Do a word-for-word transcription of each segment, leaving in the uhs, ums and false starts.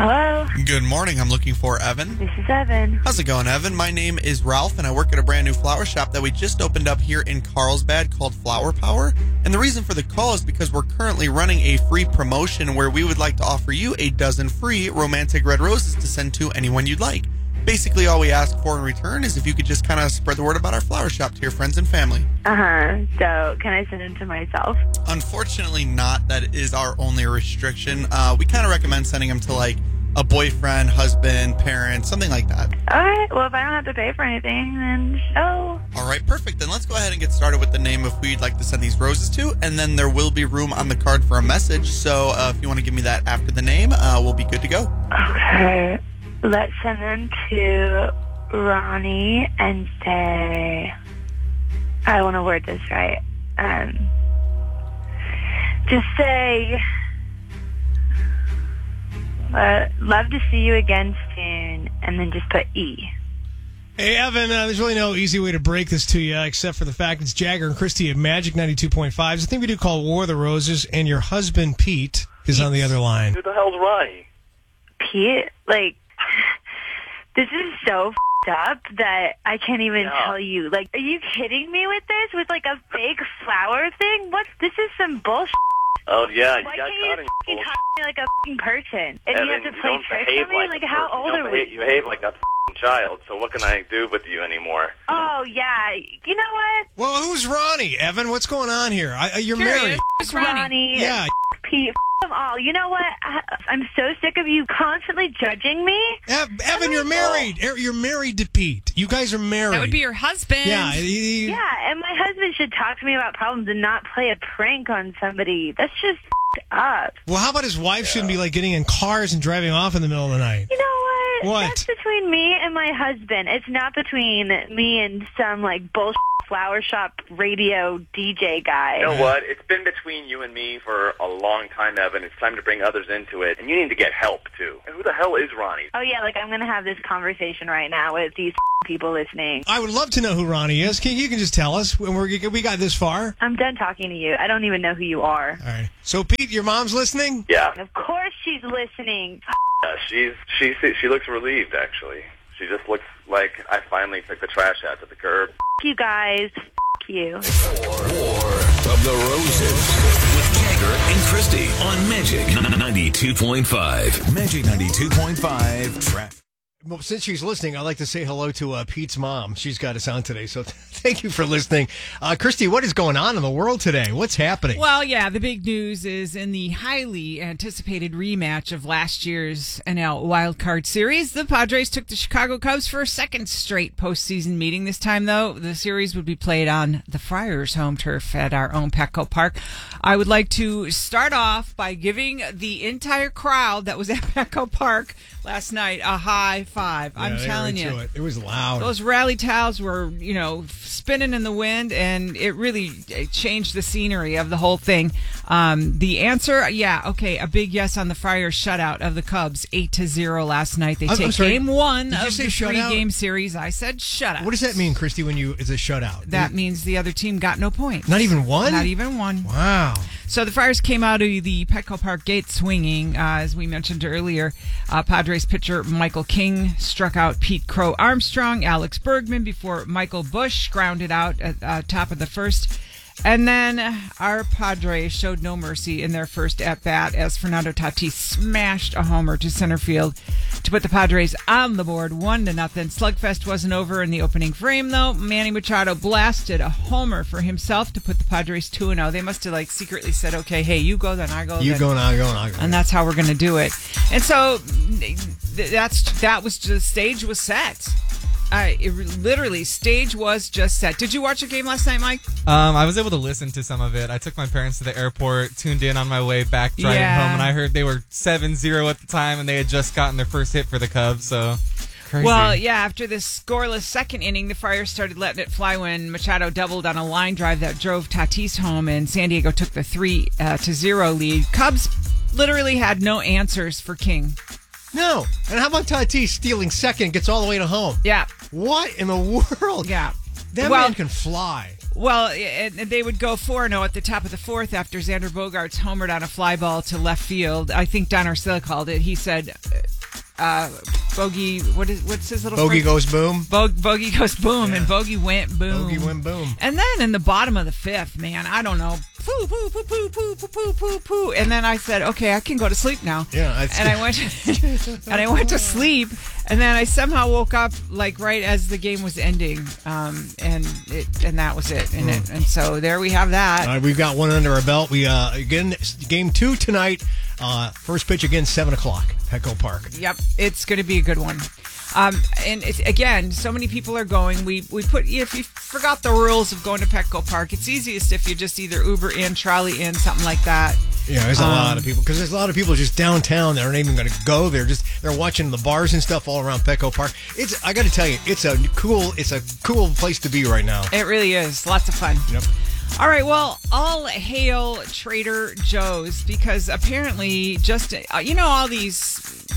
Hello? Good morning. I'm looking for Evan. This is Evan. How's it going, Evan? My name is Ralph, and I work at a brand new flower shop that we just opened up here in Carlsbad called Flower Power. And the reason for the call is because we're currently running a free promotion where we would like to offer you a dozen free romantic red roses to send to anyone you'd like. Basically, all we ask for in return is if you could just kind of spread the word about our flower shop to your friends and family. Uh-huh. So, can I send them to myself? Unfortunately not. That is our only restriction. Uh, we kind of recommend sending them to, like, a boyfriend, husband, parent, something like that. All right. Well, if I don't have to pay for anything, then so. All right, perfect. Then let's go ahead and get started with the name of who you'd like to send these roses to, and then there will be room on the card for a message. So uh, if you want to give me that after the name, uh, we'll be good to go. Okay. Let's send them to Ronnie and say, I want to word this right. Um, just say, uh, love to see you again soon, and then just put E. Hey, Evan, uh, there's really no easy way to break this to you except for the fact it's Jagger and Christy at Magic ninety-two point five. It's a thing we do called War of the Roses, and your husband, Pete, is on the other line. Who the hell's Ronnie? Pete, like, this is so f***ed up that I can't even Yeah. tell you. Like, are you kidding me with this? With, like, a fake flower thing? What? This is some bullshit. Oh, yeah, you Why got can't you caught in f***ing bullshit. talk to me like a f***ing person? And Evan, you have to you play don't tricks behave on me? like Like, a how person. old you are don't we? behave, You behave like a f***ing child, so what can I do with you anymore? Oh, yeah. You know what? Well, who's Ronnie, Evan? What's going on here? I, I, you're married. It's Ronnie. Ronnie. Yeah. Pete. F*** them all. You know what? I, I'm so sick of you constantly judging me. Ev- Evan, you're married. Er, You're married to Pete. You guys are married. That would be your husband. Yeah. he- he- Yeah, and my husband should talk to me about problems and not play a prank on somebody. That's just f***ed up. Well, how about his wife shouldn't be, like, getting in cars and driving off in the middle of the night? You know what? What? That's between me and my husband. It's not between me and some, like, bullshit flower shop radio D J guy. You know what? It's been between you and me for a long time, Evan. It's time to bring others into it, and you need to get help, too. And who the hell is Ronnie? Oh, yeah, like, I'm going to have this conversation right now with these people listening. I would love to know who Ronnie is. Can, you can just tell us when we're, we got this far. I'm done talking to you. I don't even know who you are. All right. So, Pete, your mom's listening? Yeah, Of course she's listening. yeah she's she she looks relieved, actually. She just looks like I finally took the trash out to the curb. F*** you guys. F*** you. War of the Roses with Jagger and Christy on Magic ninety-two point five. Magic ninety-two point five. Traffic. Well, since she's listening, I'd like to say hello to uh, Pete's mom. She's got us on today, so thank you for listening. Uh, Christy, what is going on in the world today? What's happening? Well, yeah, the big news is in the highly anticipated rematch of last year's N L Wild Card Series, the Padres took the Chicago Cubs for a second straight postseason meeting. This time, though, the series would be played on the Friars' home turf at our own Petco Park. I would like to start off by giving the entire crowd that was at Petco Park last night a high five. Yeah, I'm they were telling into you. It. it was loud. Those rally towels were, you know, spinning in the wind, and it really changed the scenery of the whole thing. Um, the answer, yeah, okay, a big yes on the Friars shutout of the Cubs, eight to zero last night. They I'm- take I'm sorry, game one did you of say the shutout? three-game series. I said shutout. What does that mean, Christy, when you it's a shutout? That means the other team got no points. Not even one? Not even one. Wow. So the Friars came out of the Petco Park gate swinging. Uh, as we mentioned earlier, uh, Padres pitcher Michael King struck out Pete Crow Armstrong, Alex Bergman before Michael Busch grounded out at uh, top of the first. And then our Padres showed no mercy in their first at-bat as Fernando Tatis smashed a homer to center field to put the Padres on the board one to nothing. Slugfest wasn't over in the opening frame, though. Manny Machado blasted a homer for himself to put the Padres two and oh. They must have like secretly said, okay, hey, you go, then I go. You then. go, and I go, and I go. And that's how we're going to do it. And so th- that's that was the stage was set. I it literally stage was just set. Did you watch the game last night, Mike? Um, I was able to listen to some of it. I took my parents to the airport, tuned in on my way back driving Yeah. home, and I heard they were seven zero at the time, and they had just gotten their first hit for the Cubs, so crazy. Well, yeah, after this scoreless second inning, the Friars started letting it fly when Machado doubled on a line drive that drove Tatis home, and San Diego took the three uh, to zero lead. Cubs literally had no answers for King. No. And how about Tatis stealing second, gets all the way to home? Yeah. What in the world? Yeah. That Well- man can fly. Well, and they would go four and oh at the top of the fourth after Xander Bogaerts homered on a fly ball to left field. I think Don Orsillo called it. He said, uh, Bogey, what is what's his little Bogey friend? goes boom. Bo- Bogey goes boom, Yeah. and Bogey went boom. Bogey went boom. And then in the bottom of the fifth, man, I don't know, poo, poo, poo, poo, poo, poo, poo, poo, poo. And then I said, okay, I can go to sleep now. Yeah, that's and I went, and I went to sleep, and then I somehow woke up like right as the game was ending, um, and it, and that was it. And it, and so there we have that. All right, we've got one under our belt. We uh, again game two tonight. Uh, first pitch again, seven o'clock, Petco Park. Yep, it's going to be a good one. Um, and it's, again, so many people are going. We we put if you forgot the rules of going to Petco Park, it's easiest if you just either Uber in, trolley in, something like that. Yeah, there's a Um, lot of people because there's a lot of people just downtown that aren't even going to go. They're just they're watching the bars and stuff all around Petco Park. It's I got to tell you, it's a cool it's a cool place to be right now. It really is. Lots of fun. Yep. All right, well, all hail Trader Joe's because apparently just, uh, you know, all these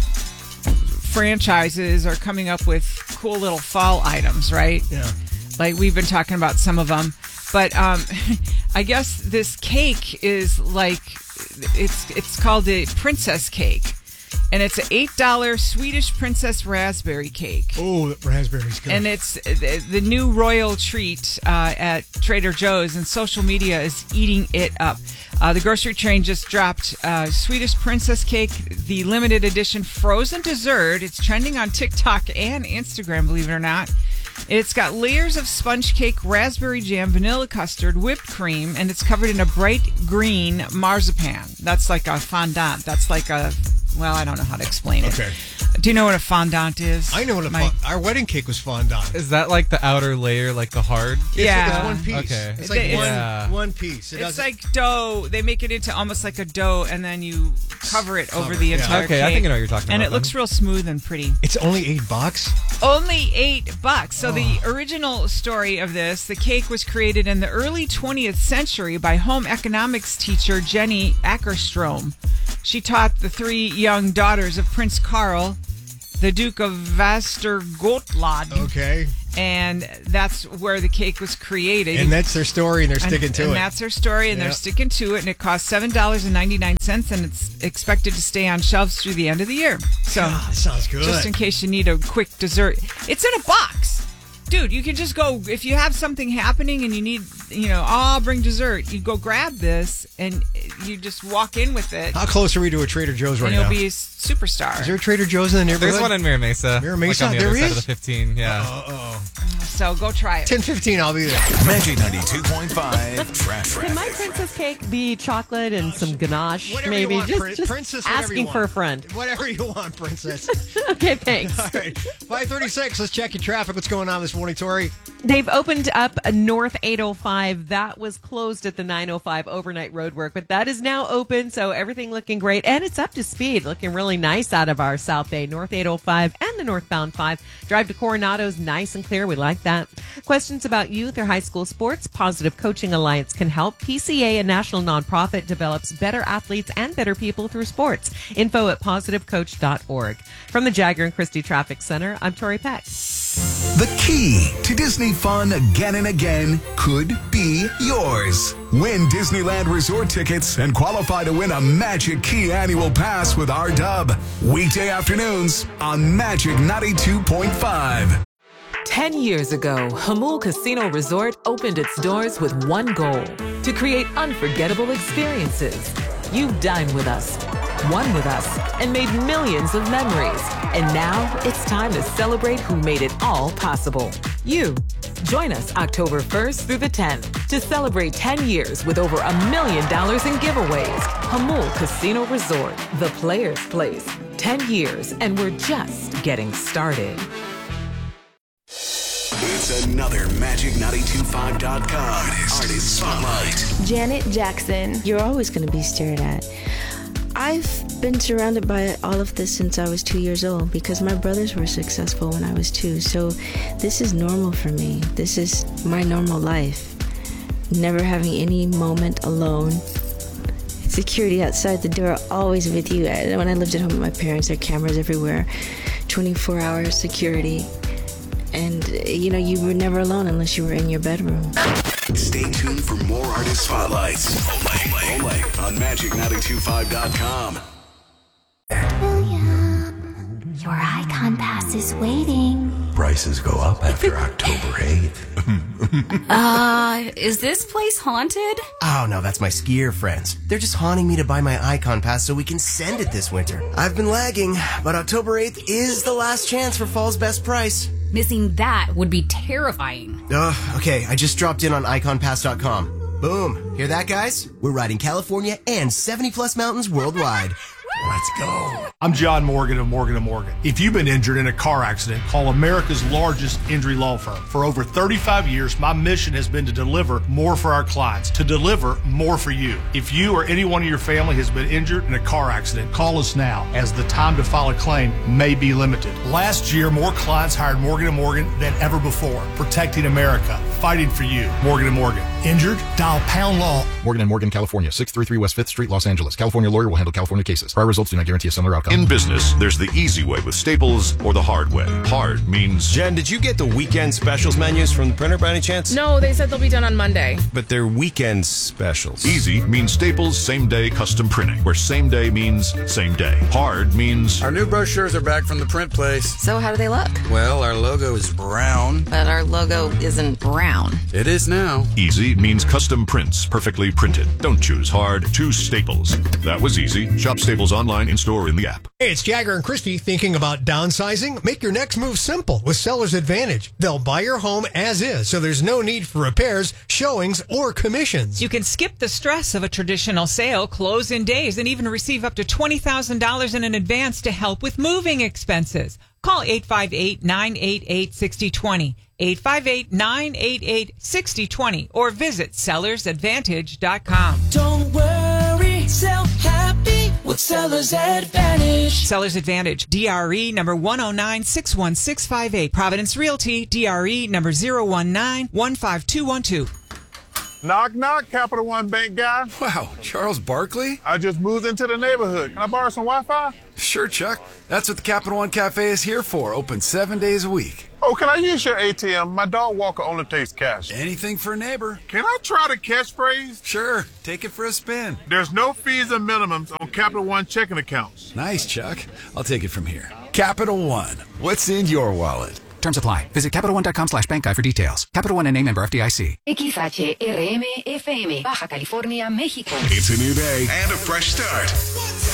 franchises are coming up with cool little fall items, right? Yeah. Like we've been talking about some of them. But um, I guess this cake is like, it's it's called the Princess Cake. And it's an eight dollar Swedish Princess Raspberry Cake. Oh, the raspberry's good. And it's the new royal treat uh, at Trader Joe's, and social media is eating it up. Uh, the grocery chain just dropped uh, Swedish Princess Cake, the limited edition frozen dessert. It's trending on TikTok and Instagram, believe it or not. It's got layers of sponge cake, raspberry jam, vanilla custard, whipped cream, and it's covered in a bright green marzipan. That's like a fondant. That's like a, well, I don't know how to explain it. Okay. Do you know what a fondant is? I know what a My- fon- our wedding cake was fondant. Is that like the outer layer, like the hard? It's, Yeah. it's one piece. Okay. It's like It's- one, Yeah. one piece. It It's doesn't- like dough. They make it into almost like a dough, and then you cover it over Cover, the yeah. entire Okay, cake. I think I know what you're talking And about it looks then. real smooth and pretty. it's only eight bucks. Only eight bucks. So the Oh. original story of this, the cake was created in the early twentieth century by home economics teacher Jenny Ackerstrom. She taught the three young daughters of Prince Carl, the Duke of Västergötland, Okay. and that's where the cake was created. And that's their story, and they're sticking and, to and it. that's their story, and Yeah. they're sticking to it. And it costs seven dollars and ninety nine cents, and it's expected to stay on shelves through the end of the year. So, Ah, that sounds good. just in case you need a quick dessert, it's in a box, dude. You can just go if you have something happening and you need, you know, oh, I'll bring dessert. You go grab this, and you just walk in with it, How close are we to a Trader Joe's right and you'll now? be a superstar. Is there a Trader Joe's in the neighborhood? There's one in Mira Mesa. Mira Mesa? Like on the There other side is? of the fifteen, yeah. Uh-oh. So go try it. ten fifteen, I'll be there. Magic ninety-two point five Trash Can my Traffic. princess cake be chocolate and some ganache? Whatever maybe you want, just, Prin- just princess, whatever asking you for a want. friend. Whatever you want, princess. Okay, thanks. All right, five thirty-six. Let's check your traffic. What's going on this morning, Tori? They've opened up a North eight oh five. That was closed at the nine oh five overnight road work, but that is now open, so everything looking great. And it's up to speed, looking really nice out of our South Bay, North eight oh five and the northbound five. Drive to Coronado's nice and clear. We like that. Questions about youth or high school sports? Positive Coaching Alliance can help. P C A, a national nonprofit, develops better athletes and better people through sports. Info at positive coach dot org. From the Jagger and Christie Traffic Center, I'm Tori Peck. The key to Disney fun again and again could be yours. Win Disneyland Resort tickets and qualify to win a Magic Key annual pass with our dub. Weekday afternoons on Magic ninety-two point five. Ten years ago, Hamul Casino Resort opened its doors with one goal: to create unforgettable experiences. You've dined with us, won with us, and made millions of memories. And now it's time to celebrate who made it all possible. You. Join us October first through the tenth to celebrate ten years with over a million dollars in giveaways. Hamul Casino Resort, the player's place. ten years, and we're just getting started. It's another Magic ninety-two point five dot com Artist Spotlight. Janet Jackson. You're always going to be stared at. I've been surrounded by all of this since I was two years old because my brothers were successful when I was two. So this is normal for me. This is my normal life. Never having any moment alone. Security outside the door, always with you. When I lived at home with my parents, there were cameras everywhere. twenty-four hour security. And, you know, you were never alone unless you were in your bedroom. Stay tuned for more Artist Spotlights. Only, only on Magic ninety-two point five dot com. Your Icon Pass is waiting. Prices go up after October eighth. Uh, is this place haunted? Oh, no, that's my skier friends. They're just haunting me to buy my Icon Pass so we can send it this winter. I've been lagging, but October eighth is the last chance for fall's best price. Missing that would be terrifying. Ugh, okay, I just dropped in on icon pass dot com. Boom. Hear that, guys? We're riding California and seventy plus mountains worldwide. Let's go. I'm John Morgan of Morgan and Morgan. If you've been injured in a car accident, call America's largest injury law firm. For over thirty-five years, my mission has been to deliver more for our clients, to deliver more for you. If you or anyone in your family has been injured in a car accident, call us now, as the time to file a claim may be limited. Last year, more clients hired Morgan and Morgan than ever before, protecting America, fighting for you. Morgan and Morgan. Injured? Dial pound law. Morgan and Morgan, California, six thirty-three West fifth Street, Los Angeles. California lawyer will handle California cases. Prior results do not guarantee a similar outcome. In business, there's the easy way with Staples or the hard way. Hard means... Jen, did you get the weekend specials menus from the printer by any chance? No, they said they'll be done on Monday. But they're weekend specials. Easy means Staples same-day custom printing, where same day means same day. Hard means... Our new brochures are back from the print place. So how do they look? Well, our logo is brown. But our logo isn't brown. It is now. Easy means custom prints, perfectly printed. Don't choose hard, choose Staples. That was easy. Shop Staples online, in-store, in the app. Hey, it's Jagger and Christy. Thinking about downsizing? Make your next move simple with Seller's Advantage. They'll buy your home as is, so there's no need for repairs, showings, or commissions. You can skip the stress of a traditional sale, close in days, and even receive up to twenty thousand dollars in an advance to help with moving expenses. Call eight five eight, nine eight eight, six zero two zero, eight five eight, nine eight eight, six zero two zero, or visit sellers advantage dot com. Don't worry, sell happy with Sellers Advantage. Sellers Advantage, D R E number one oh nine, six one six five eight. Providence Realty, D R E number zero one nine, one five two one two. Knock, knock, Capital One Bank guy. Wow, Charles Barkley? I just moved into the neighborhood. Can I borrow some Wi-Fi? Sure, Chuck. That's what the Capital One Cafe is here for. Open seven days a week. Oh, can I use your A T M? My dog Walker only takes cash. Anything for a neighbor. Can I try the catchphrase? Sure. Take it for a spin. There's no fees and minimums on Capital One checking accounts. Nice, Chuck. I'll take it from here. Capital One. What's in your wallet? Terms apply. Visit Capital One dot com slash bank guide for details. Capital One N A member F D I C. X H R M F M, Baja California, Mexico. It's a new day and a fresh start.